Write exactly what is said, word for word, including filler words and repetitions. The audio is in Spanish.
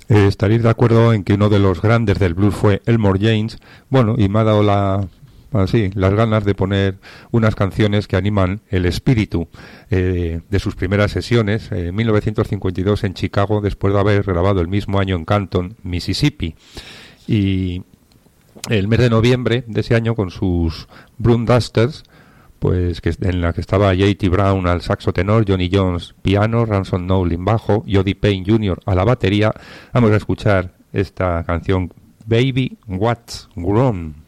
Eh, estaréis de acuerdo en que uno de los grandes del blues fue Elmore James. Bueno, y me ha dado la, así, las ganas de poner unas canciones que animan el espíritu eh, de sus primeras sesiones en mil novecientos cincuenta y dos en Chicago, después de haber grabado el mismo año en Canton, Mississippi. Y el mes de noviembre de ese año, con sus Broom Dusters, pues que en la que estaba J T Brown al saxo tenor, Johnny Jones piano, Ransom Knowles bajo, Jody Payne junior a la batería, vamos a escuchar esta canción Baby What's Grown.